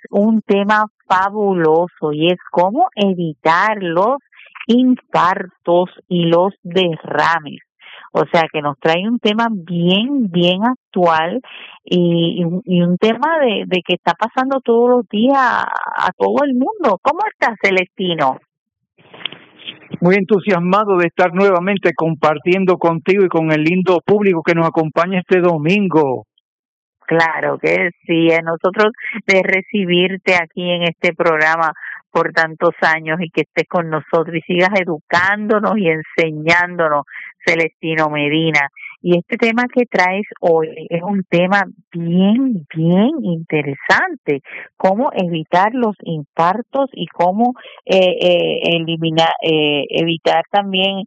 un tema fabuloso y es cómo evitar los infartos y los derrames. O sea que nos trae un tema bien, bien actual y un tema de que está pasando todos los días a todo el mundo. ¿Cómo estás, Celestino? Muy entusiasmado de estar nuevamente compartiendo contigo y con el lindo público que nos acompaña este domingo. Claro que sí, a nosotros de recibirte aquí en este programa por tantos años y que estés con nosotros y sigas educándonos y enseñándonos, Celestino Medina. Y este tema que traes hoy es un tema bien, bien interesante, cómo evitar los infartos y cómo evitar también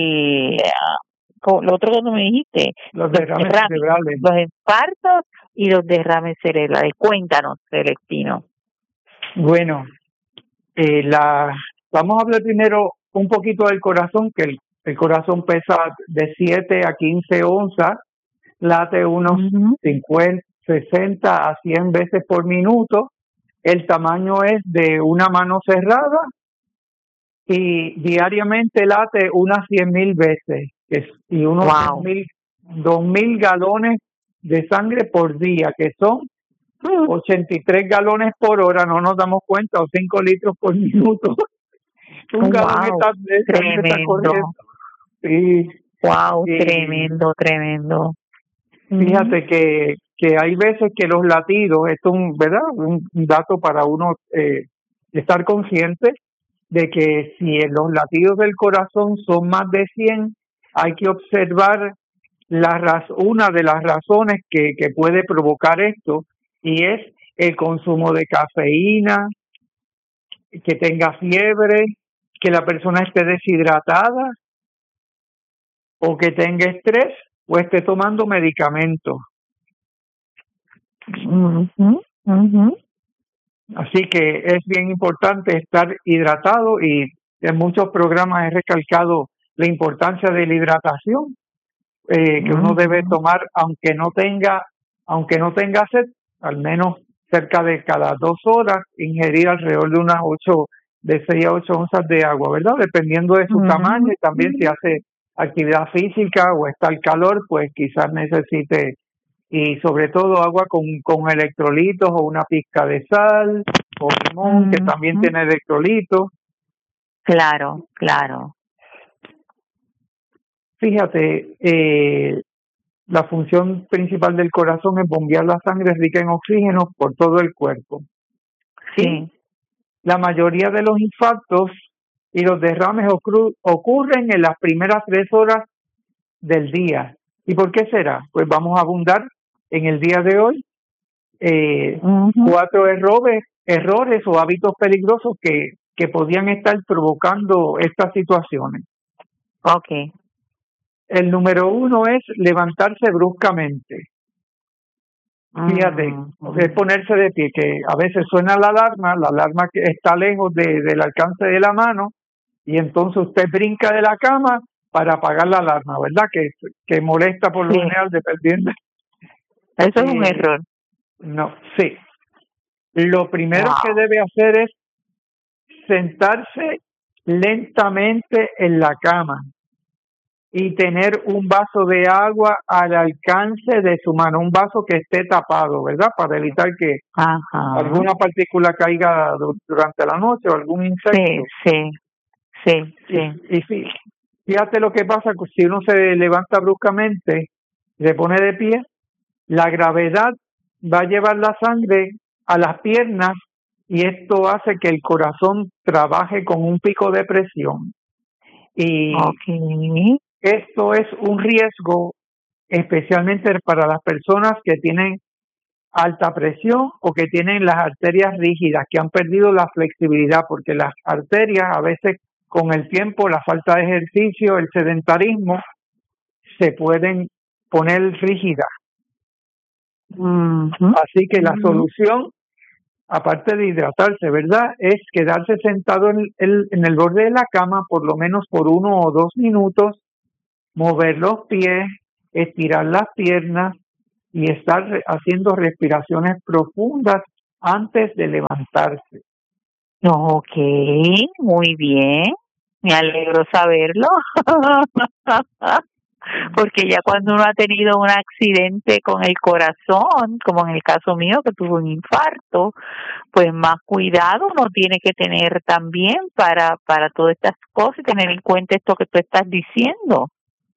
lo otro que me dijiste, los derrames cerebrales, los infartos y los derrames cerebrales. Cuéntanos, Celestino. Bueno, vamos a hablar primero un poquito del corazón, que el corazón pesa de 7 a 15 onzas, late unos 50, 60 a 100 veces por minuto. El tamaño es de una mano cerrada y diariamente late unas 100,000 veces y unos 2,000 galones de sangre por día, que son 83 galones por hora, no nos damos cuenta, o 5 litros por minuto. Un galón de sangre está corriendo. Sí. Wow, tremendo. Fíjate que hay veces que los latidos, esto es ¿verdad? Un dato para uno estar consciente de que si los latidos del corazón son más de 100, hay que observar una de las razones que puede provocar esto, y es el consumo de cafeína, que tenga fiebre, que la persona esté deshidratada, o que tenga estrés, o esté tomando medicamentos. Así que es bien importante estar hidratado, y en muchos programas he recalcado la importancia de la hidratación, que uno debe tomar aunque no tenga sed, al menos cerca de cada 2 horas, ingerir alrededor de 6 a 8 onzas de agua, ¿verdad? Dependiendo de su tamaño, y también si hace actividad física o está al calor, pues quizás necesite, y sobre todo agua con electrolitos o una pizca de sal o limón, que también tiene electrolitos. Claro. Fíjate, la función principal del corazón es bombear la sangre rica en oxígeno por todo el cuerpo. Sí. La mayoría de los infartos y los derrames ocurren en las primeras 3 horas del día. ¿Y por qué será? Pues vamos a abundar en el día de hoy 4 errores o hábitos peligrosos que podían estar provocando estas situaciones. Okay. El número 1 es levantarse bruscamente. Fíjate, es ponerse de pie, que a veces suena la alarma que está lejos del alcance de la mano, y entonces usted brinca de la cama para apagar la alarma, ¿verdad? Que molesta por lo general, dependiendo. Eso es un error. No, sí. Lo primero que debe hacer es sentarse lentamente en la cama y tener un vaso de agua al alcance de su mano, un vaso que esté tapado, ¿verdad? Para evitar que alguna partícula caiga durante la noche o algún insecto. Sí. Y fíjate lo que pasa si uno se levanta bruscamente, se pone de pie, la gravedad va a llevar la sangre a las piernas, y esto hace que el corazón trabaje con un pico de presión. Y esto es un riesgo, especialmente para las personas que tienen alta presión o que tienen las arterias rígidas, que han perdido la flexibilidad, porque las arterias a veces con el tiempo, la falta de ejercicio, el sedentarismo, se pueden poner rígidas. Así que la solución, aparte de hidratarse, ¿verdad?, es quedarse sentado en el borde de la cama por lo menos por 1 o 2 minutos, mover los pies, estirar las piernas y estar haciendo respiraciones profundas antes de levantarse. Ok, muy bien. Me alegro saberlo. Porque ya cuando uno ha tenido un accidente con el corazón, como en el caso mío que tuve un infarto, pues más cuidado uno tiene que tener también para todas estas cosas y tener en cuenta esto que tú estás diciendo.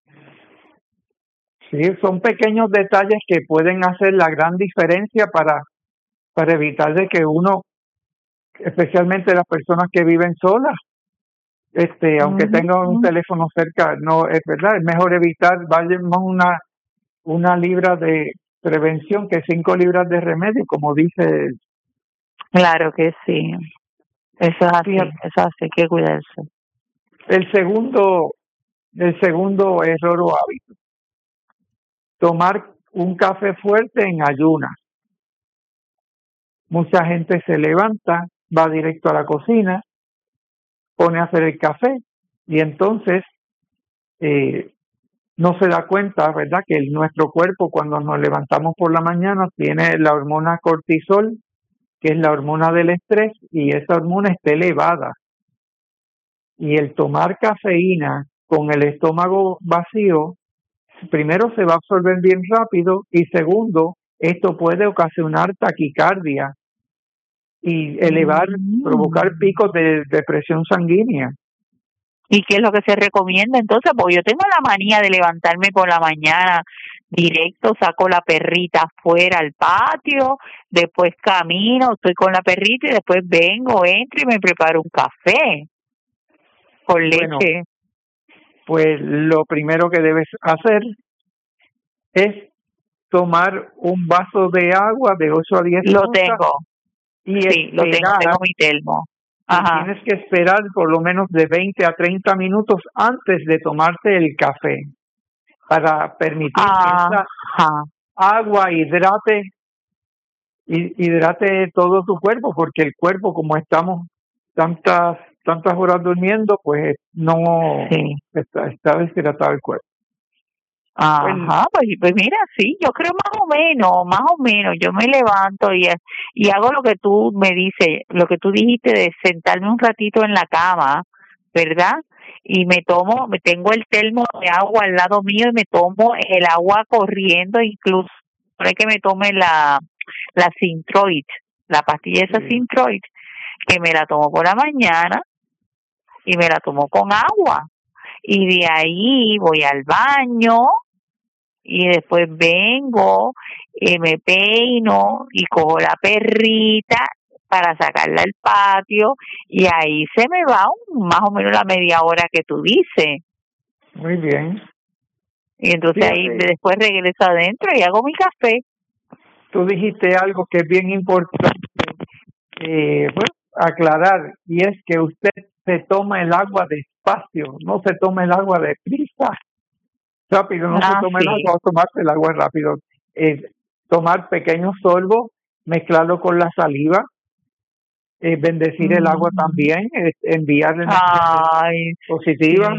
Sí, son pequeños detalles que pueden hacer la gran diferencia para evitar de que uno, especialmente las personas que viven solas, aunque tengan un teléfono cerca, no es verdad, es mejor evitar, vale más una libra de prevención que 5 libras de remedio, como dice. Claro que sí, eso es así, Fíjate, eso es así, hay que cuidarse. el segundo error o hábito, tomar un café fuerte en ayunas. Mucha gente se levanta, va directo a la cocina, pone a hacer el café y entonces no se da cuenta, ¿verdad?, que nuestro cuerpo cuando nos levantamos por la mañana tiene la hormona cortisol, que es la hormona del estrés, y esa hormona está elevada. Y el tomar cafeína con el estómago vacío, primero se va a absorber bien rápido y segundo, esto puede ocasionar taquicardia y provocar picos de presión sanguínea. ¿Y qué es lo que se recomienda entonces? Porque yo tengo la manía de levantarme por la mañana directo, saco la perrita afuera al patio, después camino, estoy con la perrita y después vengo, entro y me preparo un café con leche. Bueno, pues lo primero que debes hacer es tomar un vaso de agua de 8 a 10 Lo onzas tengo, y sí, lo tengo mi termo. Ajá. tienes que esperar por lo menos de 20 a 30 minutos antes de tomarte el café para permitir que esa agua hidrate todo tu cuerpo, porque el cuerpo, como estamos tantas horas durmiendo, pues no está deshidratado el cuerpo. Ajá, pues mira, sí, yo creo más o menos, yo me levanto y hago lo que tú me dices, lo que tú dijiste de sentarme un ratito en la cama, ¿verdad? Y me tengo el termo de agua al lado mío y me tomo el agua corriendo, incluso no es que me tome la Synthroid, la pastilla esa Synthroid, que me la tomo por la mañana y me la tomo con agua. Y de ahí voy al baño y después vengo y me peino y cojo la perrita para sacarla al patio y ahí se me va más o menos la media hora que tú dices. Muy bien. Y entonces ahí después regreso adentro y hago mi café. Tú dijiste algo que es bien importante aclarar, y es que usted se toma el agua despacio, no se toma el agua deprisa, rápido, no se toma el agua, tomarse el agua rápido. Tomar pequeños sorbos, mezclarlo con la saliva, bendecir el agua también, enviar energía positiva.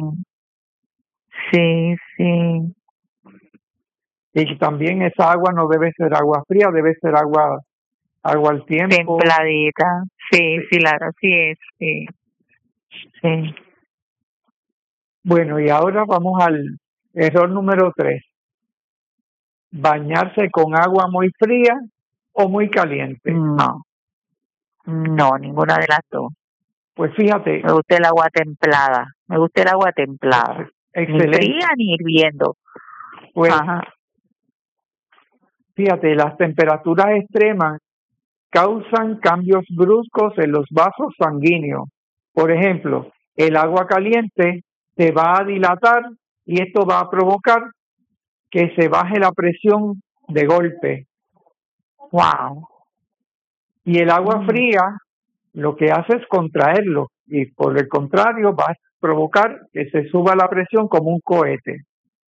Sí. Y también esa agua no debe ser agua fría, debe ser agua al tiempo. Templadita, sí, claro, así es, sí. Bueno, y ahora vamos al error número 3. Bañarse con agua muy fría o muy caliente. No, ninguna de las dos. Pues fíjate. Me gusta el agua templada. Excelente. Ni fría ni hirviendo. Pues, fíjate, las temperaturas extremas causan cambios bruscos en los vasos sanguíneos. Por ejemplo, el agua caliente se va a dilatar y esto va a provocar que se baje la presión de golpe. Wow. Y el agua fría lo que hace es contraerlo y por el contrario va a provocar que se suba la presión como un cohete.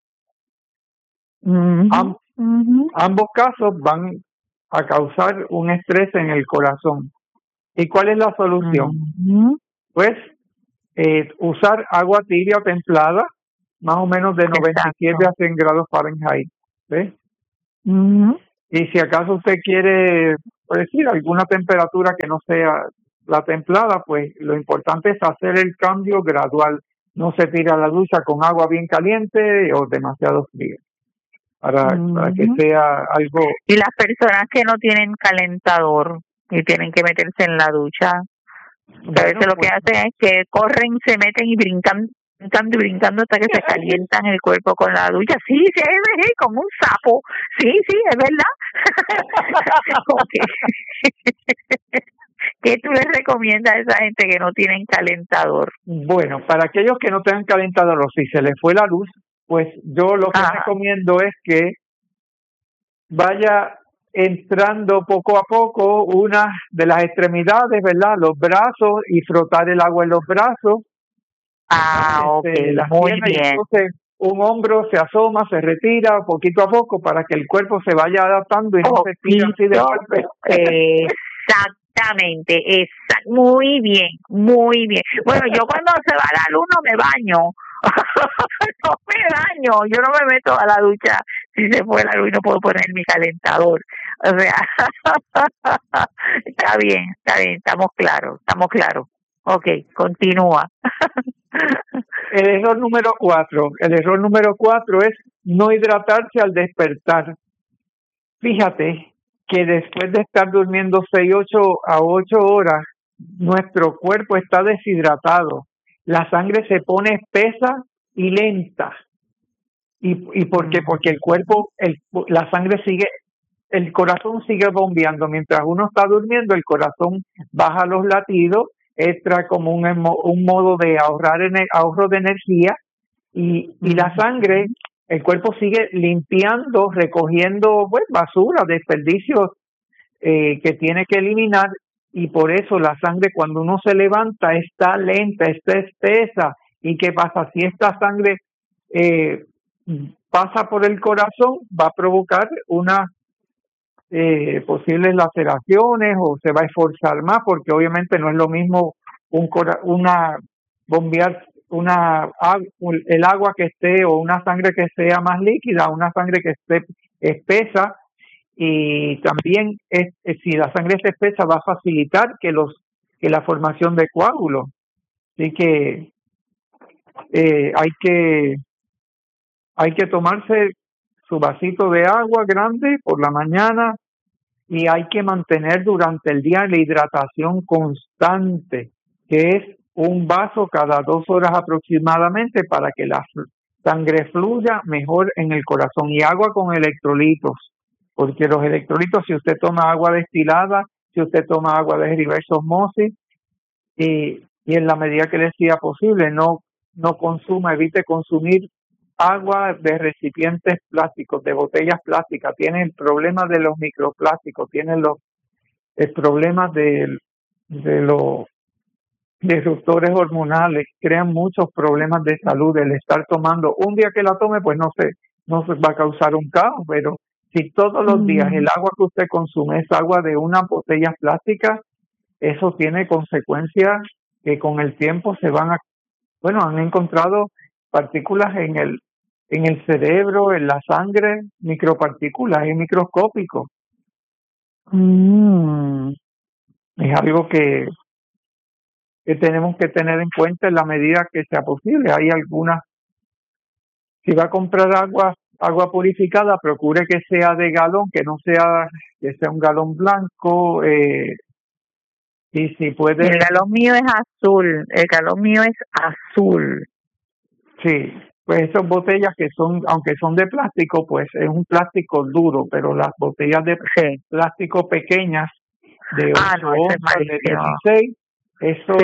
Ambos casos van a causar un estrés en el corazón. ¿Y cuál es la solución? Pues usar agua tibia o templada, más o menos de 97 a 100 grados Fahrenheit. ¿Ves? Y si acaso usted quiere por decir, alguna temperatura que no sea la templada, pues lo importante es hacer el cambio gradual. No se tira a la ducha con agua bien caliente o demasiado fría, para que sea algo. Y las personas que no tienen calentador y tienen que meterse en la ducha, a veces lo que hacen es que corren, se meten y brincan y brincando hasta que se calientan el cuerpo con la ducha. Sí, como un sapo. Sí, es verdad. ¿Qué tú les recomiendas a esa gente que no tienen calentador? Bueno, para aquellos que no tengan calentador o si se les fue la luz, pues yo lo que recomiendo es que vaya entrando poco a poco una de las extremidades, ¿verdad? Los brazos, y frotar el agua en los brazos. Muy bien. Entonces un hombro se asoma, se retira poquito a poco para que el cuerpo se vaya adaptando y no se tire así de golpe. Exactamente, muy bien. Bueno, yo cuando se va la luz no me baño. No me baño, yo no me meto a la ducha si se fue la luz y no puedo poner mi calentador. O sea, está bien, estamos claros. Ok, continúa. El error número 4 es no hidratarse al despertar. Fíjate que después de estar durmiendo 8 horas, nuestro cuerpo está deshidratado. La sangre se pone espesa y lenta. ¿Y por qué? Porque el cuerpo, la sangre sigue, el corazón sigue bombeando. Mientras uno está durmiendo, el corazón baja los latidos, entra como un modo de ahorro de energía, y la sangre, el cuerpo sigue limpiando, recogiendo basura, desperdicios que tiene que eliminar, y por eso la sangre cuando uno se levanta está lenta, está espesa. ¿Y qué pasa? Si esta sangre pasa por el corazón, va a provocar unas posibles laceraciones, o se va a esforzar más, porque obviamente no es lo mismo bombear el agua que esté, o una sangre que sea más líquida, una sangre que esté espesa. Y también si la sangre es espesa, va a facilitar que la formación de coágulos. Así que hay que tomarse su vasito de agua grande por la mañana, y hay que mantener durante el día la hidratación constante, que es un vaso cada 2 horas aproximadamente, para que la sangre fluya mejor en el corazón. Y agua con electrolitos, porque los electrolitos, si usted toma agua destilada, si usted toma agua de reverse osmosis, y en la medida que le sea posible, no consuma, evite consumir agua de recipientes plásticos, de botellas plásticas. Tiene el problema de los microplásticos, tiene el problema de los disruptores hormonales, crean muchos problemas de salud. El estar tomando, un día que la tome, pues no se va a causar un caos, pero si todos los días el agua que usted consume es agua de una botella plástica, eso tiene consecuencias que con el tiempo han encontrado partículas en el cerebro, en la sangre, micropartículas, es microscópico. Es algo que tenemos que tener en cuenta en la medida que sea posible. Hay algunas, si va a comprar agua purificada, procure que sea de galón, que sea un galón blanco, y si puede. El galón mío es azul. Sí, pues esas botellas que aunque son de plástico, pues es un plástico duro, pero las botellas de plástico pequeñas de 8 onzas, de 16, eso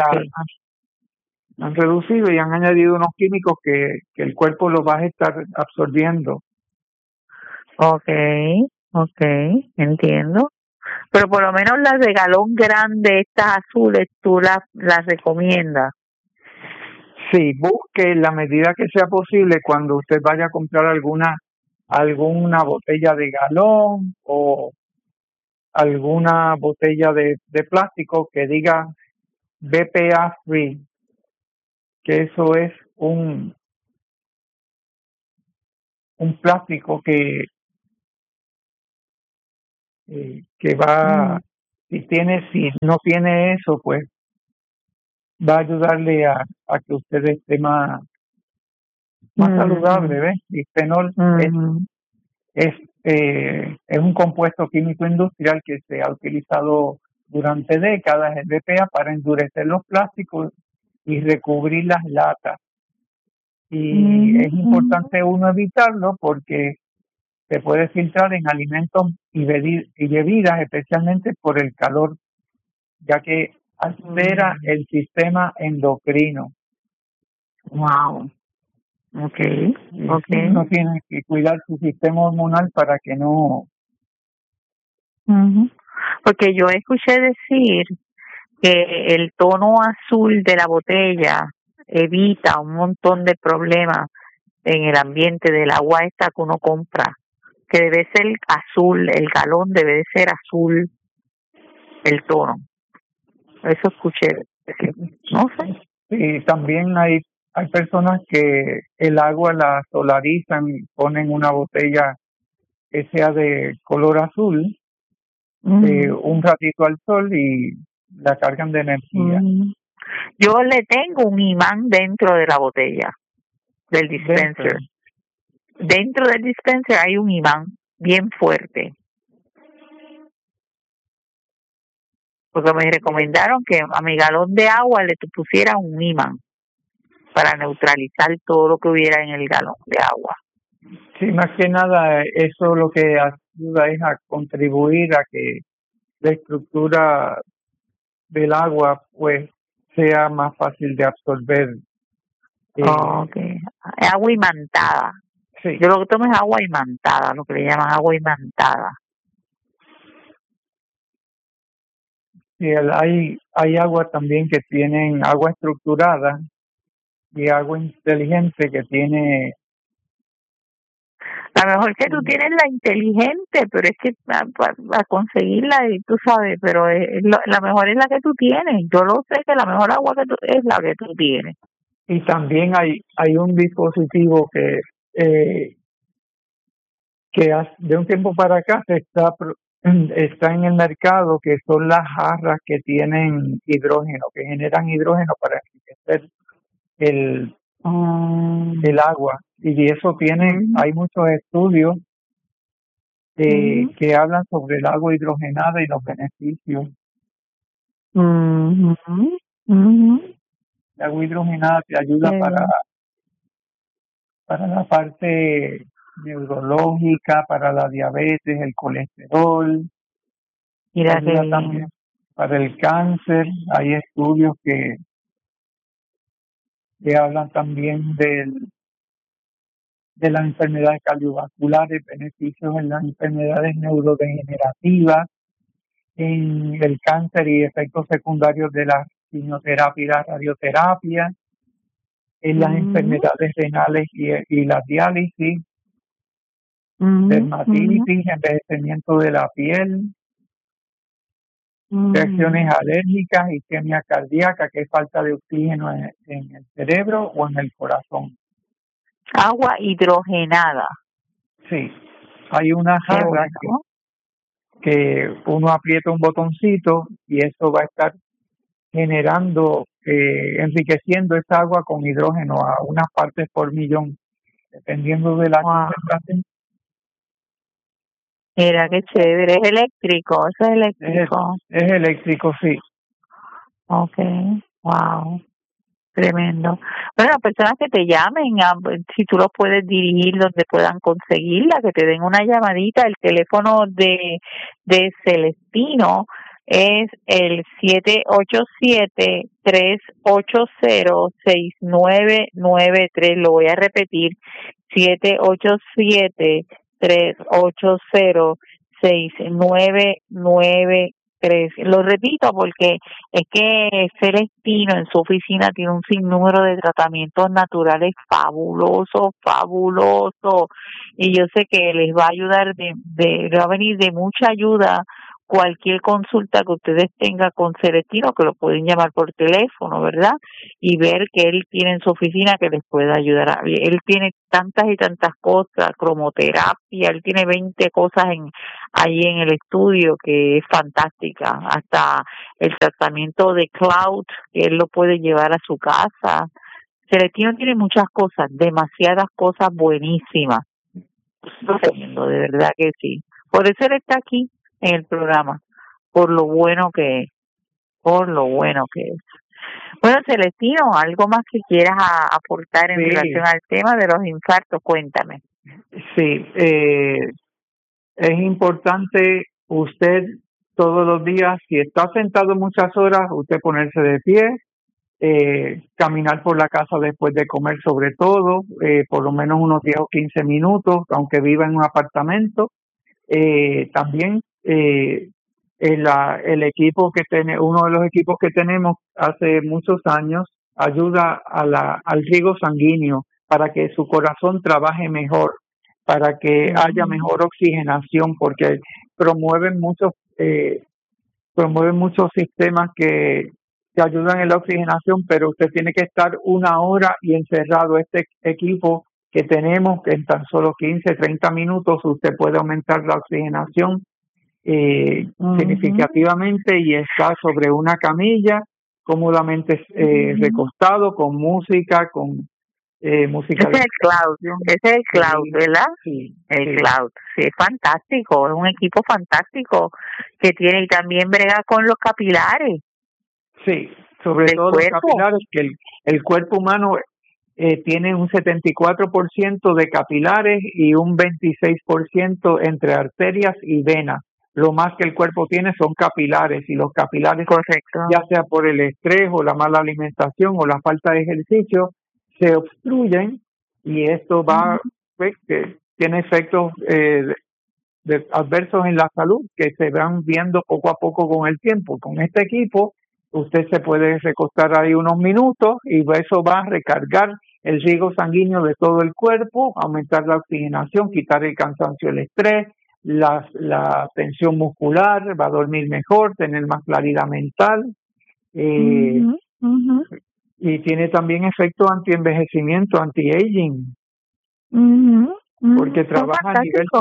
han reducido y han añadido unos químicos que el cuerpo los va a estar absorbiendo. Okay, entiendo. Pero por lo menos las de galón grande, estas azules, tú las recomiendas. Sí, busque en la medida que sea posible, cuando usted vaya a comprar alguna botella de galón o alguna botella de plástico, que diga BPA free, que eso es un plástico que que va, si no tiene eso, pues va a ayudarle a que usted esté más saludable, ¿ves? Bisfenol es un compuesto químico industrial que se ha utilizado durante décadas en BPA para endurecer los plásticos y recubrir las latas. Y es importante uno evitarlo porque se puede filtrar en alimentos y bebidas, especialmente por el calor, ya que altera el sistema endocrino. Wow. Okay. Uno tiene que cuidar su sistema hormonal para que no. Porque yo escuché decir que el tono azul de la botella evita un montón de problemas en el ambiente del agua esta que uno compra, que debe ser azul, el galón debe de ser azul, el tono. Eso escuché, no sé. Y también hay personas que el agua la solarizan, ponen una botella que sea de color azul, un ratito al sol y la cargan de energía. Yo le tengo un imán dentro de la botella del dispenser. Dentro del dispenser hay un imán bien fuerte. Porque me recomendaron que a mi galón de agua le pusiera un imán para neutralizar todo lo que hubiera en el galón de agua. Sí, más que nada eso lo que ayuda es a contribuir a que la estructura del agua pues sea más fácil de absorber. Agua imantada. Sí. Yo lo que tomo es agua imantada, lo que le llaman agua imantada. Sí, hay agua también que tienen agua estructurada y agua inteligente que tiene. La mejor que tú tienes la inteligente, pero es que para conseguirla, tú sabes, pero la mejor es la que tú tienes. Yo lo sé que la mejor agua es la que tú tienes. Y también hay un dispositivo que de un tiempo para acá está en el mercado, que son las jarras que tienen hidrógeno, que generan hidrógeno para enriquecer el agua. Y eso hay muchos estudios que hablan sobre el agua hidrogenada y los beneficios. El agua hidrogenada te ayuda para la parte neurológica, para la diabetes, el colesterol. Ayuda también para el cáncer. Hay estudios que hablan también de las enfermedades cardiovasculares, beneficios en las enfermedades neurodegenerativas, en el cáncer y efectos secundarios de la quimioterapia y la radioterapia, en las enfermedades renales y la diálisis, dermatitis, envejecimiento de la piel, reacciones alérgicas, isquemia cardíaca, que es falta de oxígeno en el cerebro o en el corazón. Agua hidrogenada. Sí, hay una jarra que uno aprieta un botoncito y eso va a estar generando, enriqueciendo esa agua con hidrógeno a unas partes por millón, dependiendo de la concentración. Mira qué chévere, es eléctrico, eso es eléctrico. Es eléctrico, sí. Okay, wow, tremendo. Bueno, las personas que te llamen, si tú los puedes dirigir donde puedan conseguirla, que te den una llamadita. El teléfono de Celestino es el 787-380-6993. Lo voy a repetir, 787-380-6993. Lo repito porque es que Celestino en su oficina tiene un sinnúmero de tratamientos naturales fabulosos, y yo sé que les va a ayudar, les va a venir de mucha ayuda cualquier consulta que ustedes tengan con Celestino, que lo pueden llamar por teléfono, ¿verdad? Y ver que él tiene en su oficina que les pueda ayudar. Él tiene tantas y tantas cosas, cromoterapia, él tiene 20 cosas ahí en el estudio que es fantástica, hasta el tratamiento de Cloud, que él lo puede llevar a su casa. Celestino tiene muchas cosas, demasiadas cosas buenísimas. De verdad que sí. Por eso él está aquí en el programa, por lo bueno que es, por lo bueno que es. Bueno, Celestino, ¿algo más que quieras aportar en relación al tema de los infartos? Cuéntame. Sí, es importante usted todos los días, si está sentado muchas horas, usted ponerse de pie, caminar por la casa después de comer sobre todo, por lo menos unos 10 o 15 minutos, aunque viva en un apartamento. También el equipo que uno de los equipos que tenemos hace muchos años ayuda al riego sanguíneo para que su corazón trabaje mejor, para que haya mejor oxigenación, porque promueven muchos sistemas que ayudan en la oxigenación, pero usted tiene que estar una hora y encerrado. Este equipo que tenemos, que en tan solo 15, 30 minutos usted puede aumentar la oxigenación significativamente, y está sobre una camilla cómodamente recostado, con música, música. Ese es el Cloud, ¿verdad? Sí, el Cloud, sí, es fantástico, es un equipo fantástico que tiene, y también brega con los capilares. Sí, sobre todo los capilares, que el cuerpo humano tiene un 74% de capilares y un 26% entre arterias y venas. Lo más que el cuerpo tiene son capilares, y los capilares, correcto, ya sea por el estrés o la mala alimentación o la falta de ejercicio, se obstruyen, y esto que tiene efectos adversos en la salud que se van viendo poco a poco con el tiempo. Con este equipo usted se puede recostar ahí unos minutos y eso va a recargar el riego sanguíneo de todo el cuerpo, aumentar la oxigenación, quitar el cansancio, el estrés, la tensión muscular, va a dormir mejor, tener más claridad mental, y tiene también efecto anti-envejecimiento, anti-aging, porque trabaja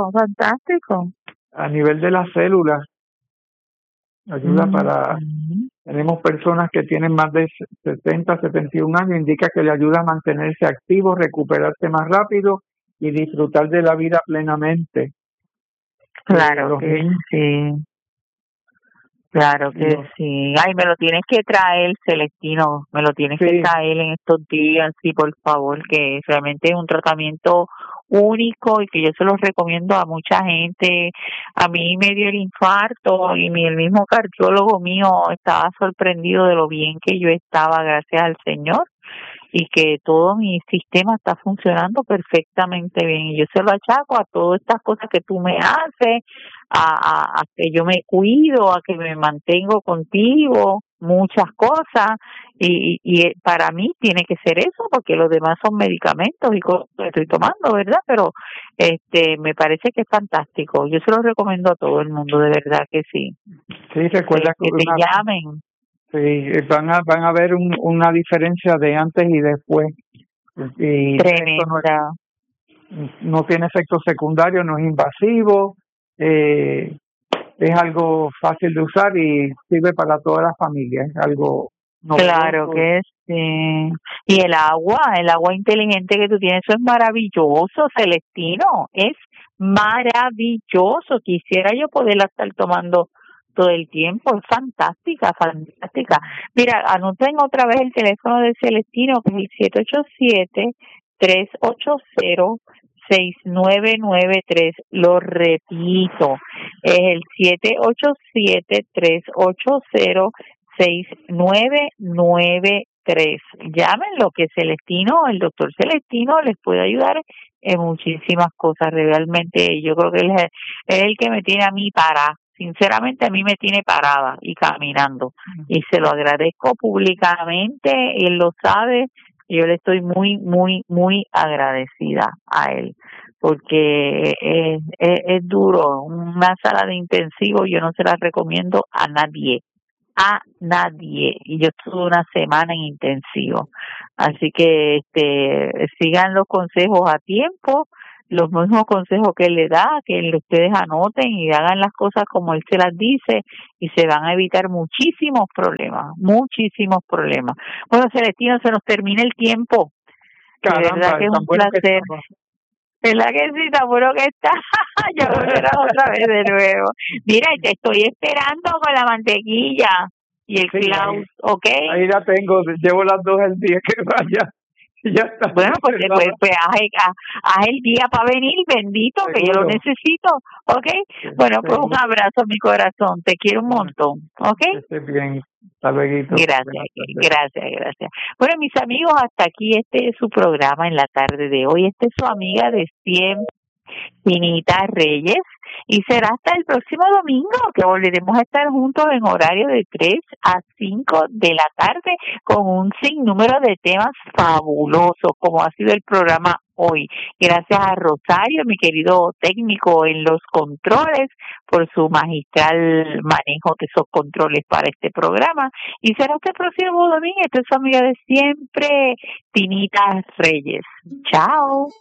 a nivel de las células, ayuda tenemos personas que tienen más de 70, 71 años, indica que le ayuda a mantenerse activo, recuperarse más rápido y disfrutar de la vida plenamente. Claro que sí. Claro que sí. Ay, me lo tienes que traer, Celestino, me lo tienes que traer en estos días, sí, por favor, que realmente es un tratamiento único y que yo se lo recomiendo a mucha gente. A mí me dio el infarto y el mismo cardiólogo mío estaba sorprendido de lo bien que yo estaba, gracias al Señor, y que todo mi sistema está funcionando perfectamente bien. Y yo se lo achaco a todas estas cosas que tú me haces, a que yo me cuido, a que me mantengo contigo, muchas cosas, y para mí tiene que ser eso, porque los demás son medicamentos y cosas que estoy tomando, ¿verdad? Pero me parece que es fantástico. Yo se lo recomiendo a todo el mundo, de verdad que sí. Sí, recuerda que te llamen. Sí, van a ver una diferencia de antes y después. Y tremenda. No tiene efectos secundarios, no es invasivo, es algo fácil de usar y sirve para toda la familia, es algo novedoso. Claro que sí. Y el agua inteligente que tú tienes, eso es maravilloso, Celestino, es maravilloso. Quisiera yo poderla estar tomando todo el tiempo, es fantástica. Mira, anoten otra vez el teléfono de Celestino, que es el 787-380-6993, lo repito, es el 787-380-6993. Llámenlo, que Celestino, el doctor Celestino, les puede ayudar en muchísimas cosas. Realmente yo creo que él es el que me tiene a mí parada. Sinceramente, a mí me tiene parada y caminando, y se lo agradezco públicamente. Él lo sabe, yo le estoy muy, muy, muy agradecida a él, porque es duro. Una sala de intensivo yo no se la recomiendo a nadie, y yo estuve una semana en intensivo, así que sigan los consejos a tiempo, los mismos consejos que él le da, que ustedes anoten y hagan las cosas como él se las dice y se van a evitar muchísimos problemas. Bueno, Celestino, se nos termina el tiempo. Caramba, de verdad que es un placer. ¿Verdad que sí? Tan bueno que está. Ya volverás otra vez de nuevo. Mira, te estoy esperando con la mantequilla y el Klaus, ¿ok? Ahí la tengo, llevo las 2 el día que vaya. Ya está. Bueno, pues haz el día para venir, bendito, seguro, que yo lo necesito, ¿ok? Bueno, pues un abrazo, mi corazón, te quiero un montón, ¿ok? Que estés bien, hasta luego. Gracias. Bueno, mis amigos, hasta aquí es su programa en la tarde de hoy. Esta es su amiga de siempre, Tinita Reyes, y será hasta el próximo domingo que volveremos a estar juntos en horario de 3 a 5 de la tarde con un sinnúmero de temas fabulosos como ha sido el programa hoy. Gracias a Rosario, mi querido técnico en los controles, por su magistral manejo de esos controles para este programa, y será hasta el próximo domingo. Esta es su amiga de siempre, Tinita Reyes. Chao.